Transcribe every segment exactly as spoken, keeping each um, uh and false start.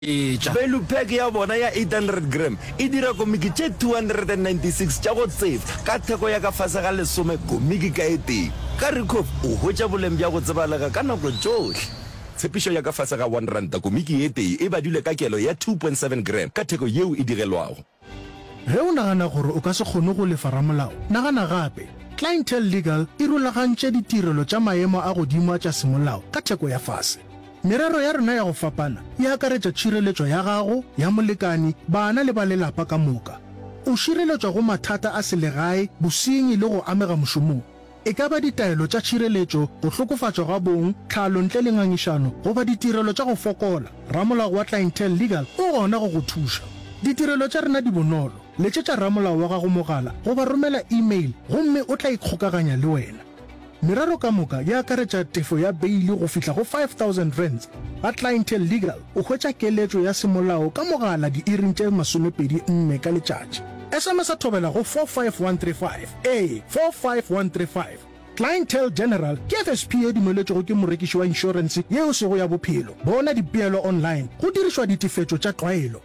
value pack ya bona ya eight hundred gram e dira komiki tše two hundred ninety-six tša go tseba ka theko ya ka fase ga lesome komiki ka eteng ka recof o hwetša boleng bja go tsebalega ka nako tšohle tshepišo ya ka fase ga one ranta komiki e tee e badile ka kelo ya two point seven gram ka theko yeo e digelwago. Ge o nagana gore o ka se kgone go lefa ramolao nagana gape Clientele Legal e rulagantše ditirelo tša maemo a godimo tša semolao ka theko ya fase. Merero ya rena ya go fapana e akaretša tšhireletšo ya gago ya molekani bana le ba lelapa ka moka. O šireletšwa go mathata a selegae bosenyi le go amega mošomong. E ka ba ditaelo tša tšhireletšo go hlokofatšwa ga bong tlhalo ntle le ngangišano goba ditirelo tša go fokola. Ramolao wa Clientele Legal o gona go go thuša. Ditirelo tša rena di bonolo letšetša ramolao wa gago mogala goba romela email gomme o tla ikgokaganya le wena. Merero ka moka ya akaretša tefo ya beili go fihla go five thousand rands. Ga Clientele Legal o hwetša keletšo ya semolao ka mogala diiring tše masomepedi nne ka letšatši. S M S a thobela go four five one three five ee four five one three five. Clientele General ke F S P e dumeletšego ke morekiši wa inšorense yeo sego ya bophelo. Bona dipeelo online go dirišwa ditefetšo tša tlwaelo.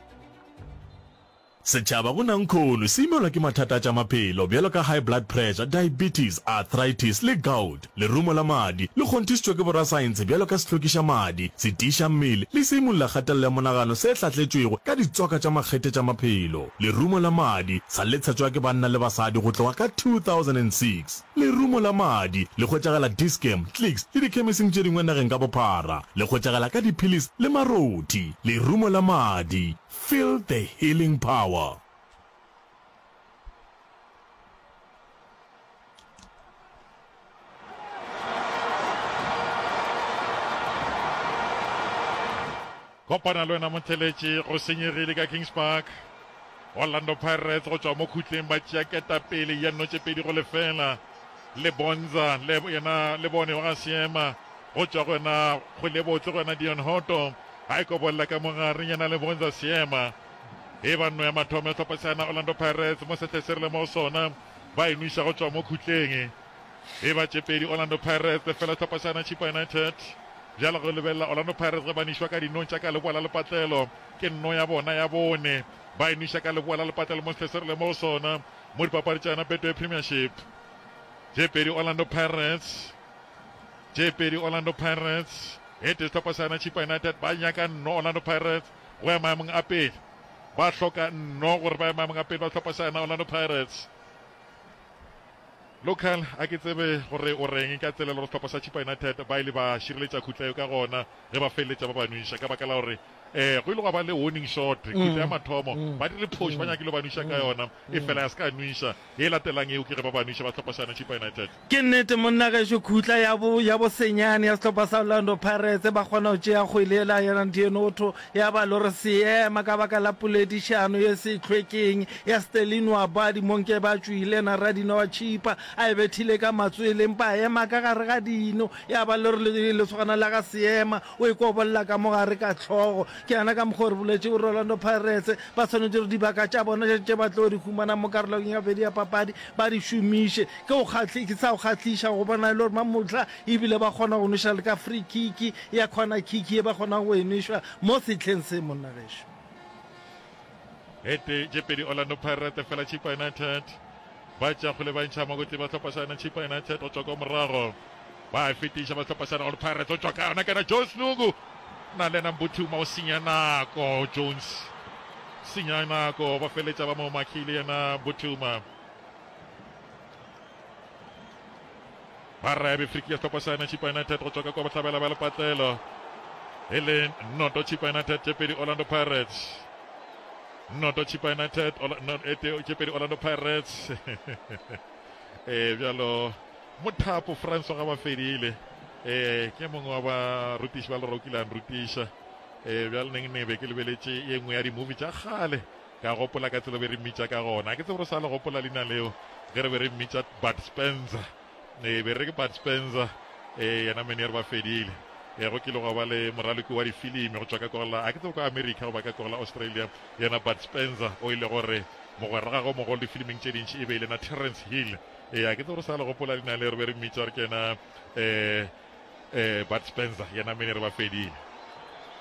Setšhaba go nankhono se imelwa ke mathata tša maphelo bjalo ka high blood pressure, diabetes, arthritis le gout, lerumo la madi le kgontišitšwe ke borasaense bjalo ka sehlokiša madi, setiša mmele le se imolola kgatelelo ya monagano se hlatletšwego ka ditsoka tša makgete tša maphelo. Lerumo la madi sa letšhatšwa ke banna le basadi go tloga ka two thousand six. Lerumo la madi le hwetšagala Dischem, Clicks le dikhemising tše dingwe nageng ka bophara, le hwetšagala ka diphilis le maroti. Lerumo la madi, feel the healing power. Kopana le wena motheletše go senyegile ka Kings Park. Orlando Pirates go tšwa mo khutleng ba tšea ketapele ya nnotšepedi go lefela le bonza le yena le bone wa seema go tšwa go yena go lebotse go yena Dion Hoto a ikobolela ka mogareng yena le bonza seema e ba nno ya mathomo ya tlhophasana Orlando Pirates mo setlheserile mo sona ba enoiša go tšwa mo khutleng e ba tšepedi Orlando Pirates lefela tlhophasana Chippa United. Jalo go lebelela Orlando Pirates ge ba nišwa ka dinong tša ka leboa la lepatlelo ke nno ya bona ya bone ba eniša ka leboa la lepatlelo mo setlheserile mo sona mo dipapadi tša yona Betway Premiership. Tšepedi Orlando Pirates tšepedi Orlando Pirates e te tlhophasana Chippa United ba nyaka nno Orlando Pirates go ya maemong a pele ba hloka nno gore ba ya maemong a pele ba tlhophasana Orlando Pirates. Local a ke tsebe gore o reng ka tsela le go tlhopha sa Chippa United ba ile ba šireletša khutla ka gona ge ba feleletša ba banuša ka baka la gore eh go ile go ba le warning shot khutla ya mathomo ba dire push ba nyakile ba nuša ka yona e fela ya ska nuša e latelang eo ke ge ba banuša ba tlhopha sana Chippa United. Ke nnete monna ga go khutla ya bo ya bo senyane ya tlhopha sa Orlando Pirates ba kgona go tšea go ilela yana Dienotho ya ba lore seema ka baka la poledišano ye se tlhwekeng ya Sterling wa badi monke ba tšwile na Radino wa Chippa a ebethile ka matswele mpa ema ka gare ga dino ya ba lore le tswana la ga seema o ikobolla ka mogare ka tlhogo ke ana ka mogore boletse Orlando Pirates ba tshwanetse di baka tša bona tše ba tlo di khumana mo karolong ya bedi ya papadi ba di šomiše ke go kgatli ke sa go kgatliša go bona le gore mamotla e bile ba kgona go noša le ka free kick ya khona kick e ba kgona go enešwa mo setlheng se monna gešo ete tšepedi Orlando Pirates fela Chippa United ba tša go le ba ntšha mogote ba tlhophasana Chippa United go tšwa ka morago ba fetiša ba tlhophasana Orlando Pirates go tšwa ka yona kana Jones Lungu na le Nambuthuma o senya nako Jones senya nako ba feletša ba mo makile yena Buthuma ba rebe friki ya tlhophasana Chippa United go tšwa ka kwa bohlabela ba lepatlelo e le noto Chippa United tšepedi Orlando Pirates noto Chippa United tšepedi Orlando Pirates eh bjalo mothapo France ga ba fedile eh ke mongwe wa ba rutiši ba le rokilang rutiša eh bjalo neng nebe ke lebeletše ye nngwe ya di-movie tša kgale ka gopola ka tsela be re mmitša ka gona ke tsebe re sa le gopola leina leo ge re be re mmitša Bud Spencer eh be re ke Bud Spencer eh yena mene re ba fedile eh go kile go ba le moraloki wa difilimi go tšwa ka korela a ke tsebe ka America go ba ka korela Australia yena Bud Spencer o ile gore mogwera ga go mogolo difiliming tše dintši e be ile na Terence Hill eh a ke tsebe re sa le gopola leina le re be re mmitša re ke yena eh eh Bud Spencer yena mene re ba fedile.